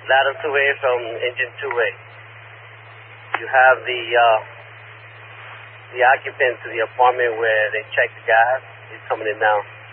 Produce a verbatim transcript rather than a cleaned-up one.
ladder two A from engine two A. You have the uh, the occupant to the apartment where they check the gas. He's coming in now.